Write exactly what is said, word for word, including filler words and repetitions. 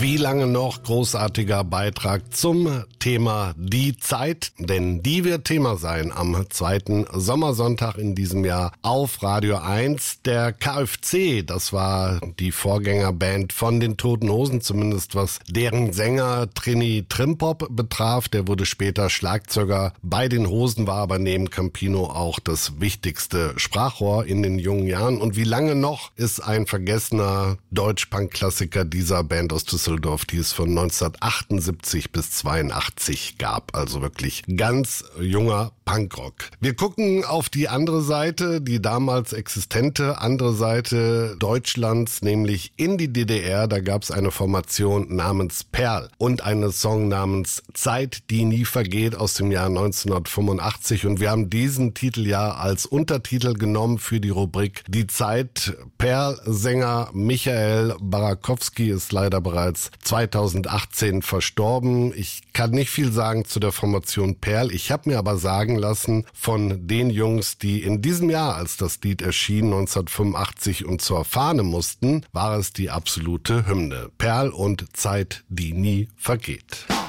Wie lange noch? Großartiger Beitrag zum Thema Die Zeit, denn die wird Thema sein am zweiten Sommersonntag in diesem Jahr auf Radio eins. Der K F C, das war die Vorgängerband von den Toten Hosen, zumindest was deren Sänger Trini Trimpop betraf. Der wurde später Schlagzeuger bei den Hosen, war aber neben Campino auch das wichtigste Sprachrohr in den jungen Jahren. Und wie lange noch ist ein vergessener Deutsch-Punk-Klassiker dieser Band aus Düsseldorf, die es von neunzehnhundertachtundsiebzig bis zweiundachtzig gab. Also wirklich ganz junger Punkrock. Wir gucken auf die andere Seite, die damals existente andere Seite Deutschlands, nämlich in die D D R. Da gab es eine Formation namens Perl und einen Song namens Zeit, die nie vergeht aus dem Jahr neunzehnhundertfünfundachtzig. Und wir haben diesen Titel ja als Untertitel genommen für die Rubrik Die Zeit. Perl-Sänger Michael Barakowski ist leider bereits zweitausendachtzehn verstorben. Ich kann nicht viel sagen zu der Formation Perl. Ich habe mir aber sagen lassen von den Jungs, die in diesem Jahr, als das Lied erschien, neunzehnhundertfünfundachtzig und zur Fahne mussten, war es die absolute Hymne. Perl und Zeit, die nie vergeht.